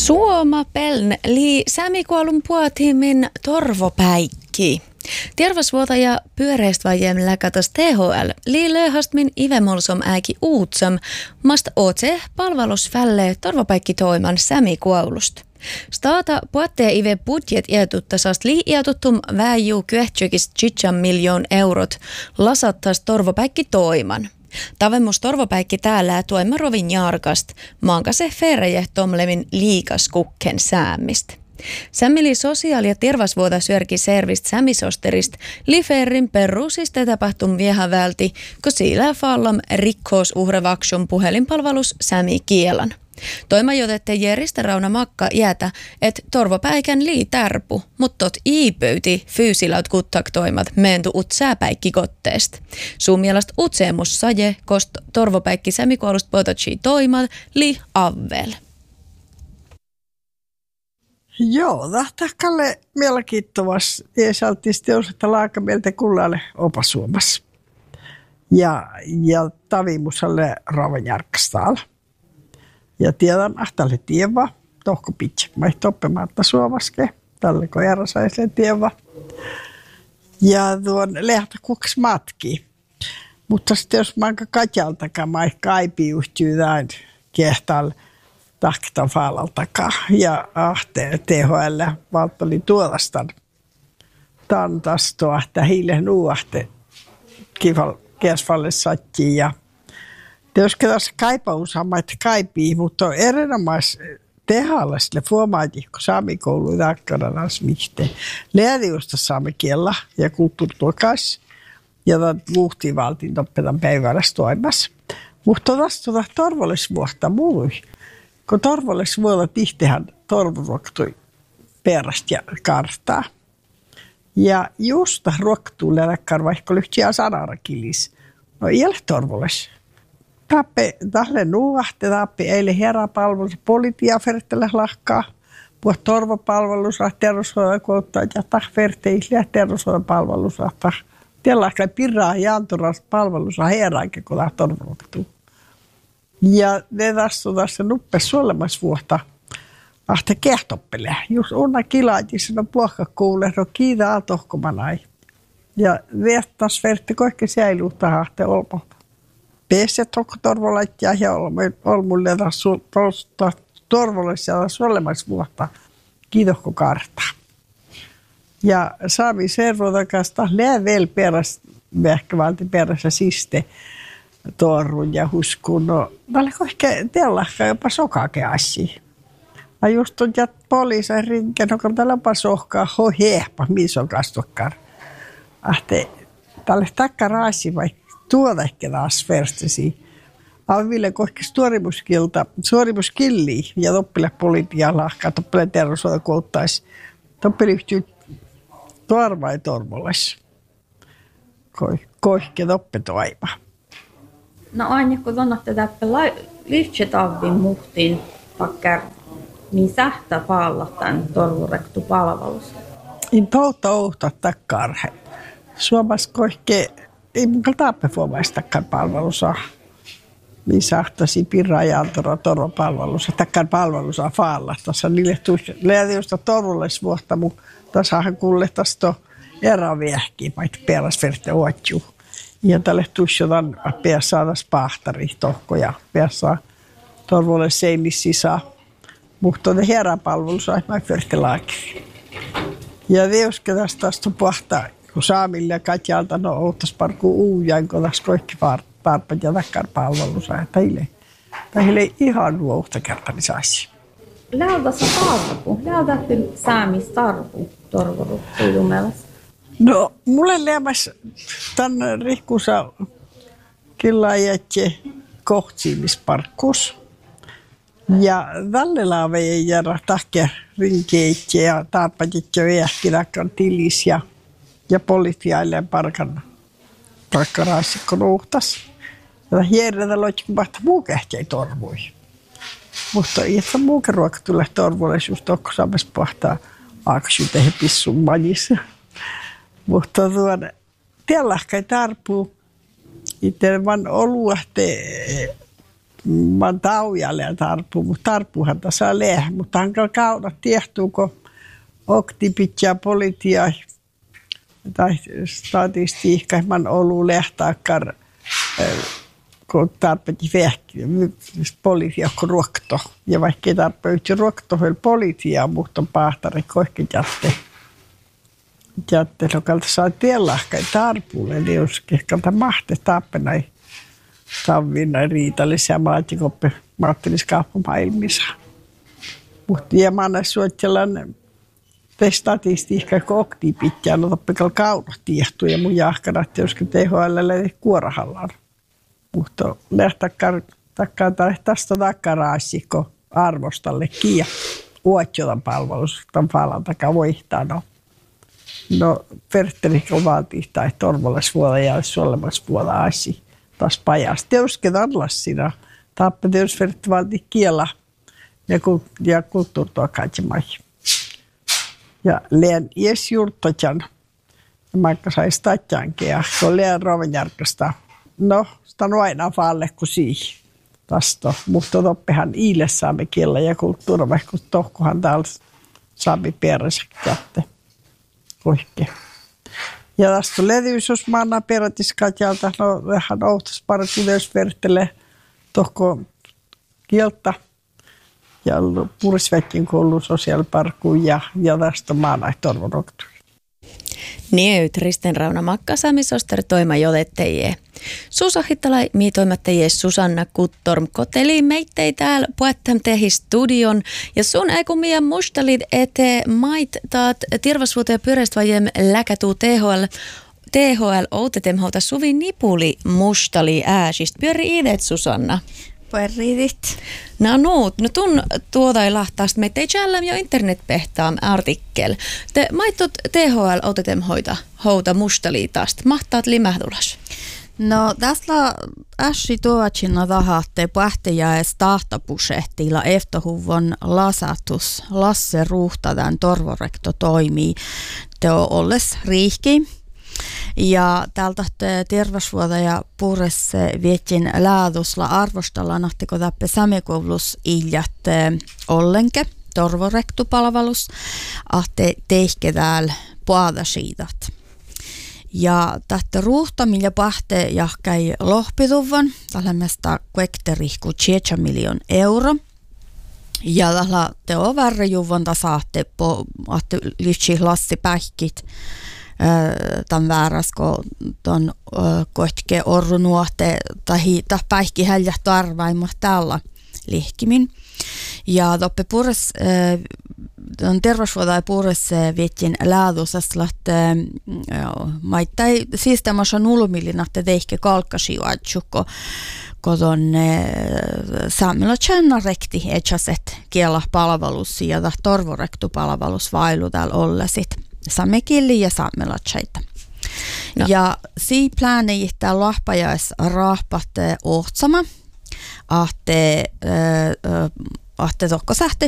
Suoma peln li sämikuolun puotimin torvopäikki. Terveysvuotaja pyöreistvajem läkätäs THL li löhastmin ivemolsom ääki uutsam mast ootse palvelusfälle torvopäikkitoiman sämikuolust. Staata puotteen ive budjet iätuttasast li iätuttum väiju kyehtsykis 3 miljoon eurot lasattas torvopäikkitoiman. Tavemus torvopäikki täällä toima rovin jarkast, maanka se ferreje tomlevin liikas kukken säämist. Sämmili sosiaali- ja terveysvuota syörki servist sämisosterist liferrin perusiste tapahtum vieha välti, kun sillä fallam rikkousuhrevaksun puhelinpalvelus sämi kielan. Toima jotette järjestä Rauna Makka jäätä, et torvopäikän lii tärpu, mutta tot iipöyti fyysilaut kuttaktoimat mentu utsääpäikkikotteest. Sun mielestä utseemus saje, kost torvopäikki sämikuolust pototsi toimat li avvel. Joo, tahkalle mielenkiintoista eesaltisti että laakamieltä kullalle opasuomassa. Ja tavimusalle rauvanjärkkastaalla. Ja tiedän, ahtalle tieva, tohko pitkä, maihto oppematta suomaske, tälle kun järjesäiselle tieva. Ja tuon lehtä kuks matki. Mutta sitten jos manka katjaltakaan, maih kaipii yhtyy näin kehtalle tahkta faalaltakaan. Ja ahteen THL valttoli tuolastan tantastoa, että hiilen uuahte kiesfalle sattiin ja jos tässä kaipausammat kaipii, mutta on erinomais tehalla sille formaati, kun saamikoulu takkana mihte. Leadiusta saamme kiellä ja kulttuurituokas ja luhtivaltiin toppetan päivärässä toimassa. Mutta tästä torvollisvuotta mului, kun torvollisvuolla tihtihän torvuruoktui perästä ja kartaa. Ja just ruoktuu läkkar vaikka lyhtiä sanarakilis. No ei ole torvollis. Tälle nuuahte tappi eilen heräpalvelus politiafertelle lahkaa. Puhut torvapalvelusa, terveyshoitokouttaa ja tahferteisiä terveyshoitopalvelusa. Tällä pirraa ja anturasta palvelusa herääkin, kun tämä torvapalvelusa. Ja ne tässä nuppes suolemassa vuotta. Ahte kehtoppele. Just unna kilaatissa no puhka kuulee, no kiitaa tohkomanai. Ja viettas vertti kaikki säilyy tähän ahte olmalta. Peset onko torvolaittia ja olmulle torvolaisia suolemassa vuotta. Kiitohko kartta. Ja saami servotakasta läävel perässä, vähkävalti perässä siste torrun ja huskun. No, tällä kohke tellahka jopa sokake asia. Ja just on jät poliisa rinken, kun tällä jopa sohkaa ho hehpa, missä on kastokkar. Ahte, tälle takkaraasi vaikka. Tuoda ehkä taas verstasi. Aville kohki suorimuskilliä ja toppile politiaa lahkaa, toppile terveyshoitokouttais. Toppile yhtyy torvai torvolles. Kohke toppe toiva. No aina kun tuonnatte täppä lyhtsetavin muhtiin takkar, niin sähtä paallattain torvurektu palvelus. In touta takkarhe. Suomas kohke ei minkä taappefuomaistakaan palvelusa. Niin sahtasi pirraa ja antora torvapalvelusa. Takkaan palvelusa faalla. Tässä niille lehdiosta torvulles vuotta, mutta tasahan kuulle tästä eräviehkiä, vaikka peräsverte ootjuu. Ja tälle tusjotan pian saada pahtari tohkoja. Pian saa torvulle seinis sisään. Mutta on heräpalvelusa, että mä fyrte laakiri. Ja teoske tästä puhtaa. Kun saamille ja katjalta no outas parkuu uujain, kun tässä kaikki tarpeet ja takkar palvelusa. Tähille ihan nuohta kertani saisi. Lähdässä tarpu? Lähdätte saamistarpu torvoru teidän mielestä? No, mulle lämmäs tänne rikkusa killaajatje kohtsiimisparkkus. Ja tälle laavejen järä tahkia rinkeitje ja tarpeetje viehki takkan tilis ja politiailleen parkkaraasikko nuhtas. Ja hierretä loitkin vahta muu kähtjäi torvui. Mutta itse muukin ruoka tulee torvuille just tokko saamis pahtaa aksytehi pissun majissa. Mutta tiellähkä ei tarpuu. Itse vaan oluahte mä taujalle ja tarpuu, mutta tarpuuhan tässä leh, mutta hankal kauna tiehtuuko oktipitja politia tai statistiikka, man ollut lehtaakkar, kun tarpeetti vehkiä, poliisia kun ruokto. Ja vaikka ei tarpeetti ruokto, on poliisia, mutta on pahtari kohki jätte. Jätte, lokalta saa tiellahkai tarpuulle, eli jos kehkalta mahte tappenai savvinna riitallisia maatikoppe maattiliskauppa-maailmissa. Mutta ja mä annan suottelan statistiikka, kun okti pitää, no toppikalla kauna tiehtuu ja mun jahkanat, joskin THL kuorahallaan. Mutta lähtäkkään tai tästä takkaraasiko arvostalle kiia uotjotan palvelus, tämän palan takaa voihtaa. No Pertterikko vaatii tai torvallis vuoda ja suolemas vuoda asi taas pajasta. Teusket allas siinä. Tappe teusvertti vaatii kiela ja kulttuurtua kaitsemaihin. Ja leen jes juurtojan. Ja maikka sai statjankia, kun leen rovenjärkästä. No, sitä on aina falle kuin siihen. Tästä, mutta toppihan iille saamme kiellä ja kulttuura, vaikka tohkohan täällä saamme perässä kätte. Oikein. Ja tästä on levyys, mä annan perätiskatjalta, no vähän outas parati löysvertele tohko kieltä. Ja Purisväkin koulu sosiaaliparkkuun ja tästä mä annan torvoroktuun. Nieut Risten Rauna Makkasaamisoster toima joletteje. Suusahittalai miitoimattajie Susanna Kuttorm koteli meittei täällä puettam tehi studion ja sun eikumia mustalid ete mait taat tirvasvuoto ja pyöreistvajem läkätuu THL outetemhouta Suvi Nipuli mustali ääsist. Pyöri idet Susanna. Pärridit. No tun tuota lahtaast meitä ei tjälläm jo internetpehtaam artikkel. Te maittot THL outetemhouta houta mustaliitast. Mahtaat limähdulas. No tässä ässi tuotsina tahatte pähtäjäes tahtapusehtilla eftohuvon lasatus Lasse Ruhtadan torvorekto toimii. Te on olles riihki. Ja täältä terveysvuoda ja puures vietin läädusla arvostalla nahtiko täppe samikoulus iljät ollenke torvorektupalvelus ahte teihke täällä puadasiidat. Ja tästä ruuhta, millä pahte jahkai lohpituvan, tällaista kuekterihku 7 miljoon euro. Ja tällä teo värrejuvon tasaatte lyhtsi Lassi pähkit tämän vääräsko ton kohtke orrunuote tai päihki häljäht arvaimah tällä lihkimin. Ja toppe puures on terveysvuoda ja puures vietin läädusasta, että maittai siistämässä 0 miljoonaa teihke kalkkasiuatjukko, kun saamilla tjänna rekti etsäset kiela palvelus ja torvorektupalvelus vailu täällä ollasit. Samekilli ja saamelatsaita. No. Ja si plääni jittää lahpajais rahpat ohtsama. Ahte tokko sähte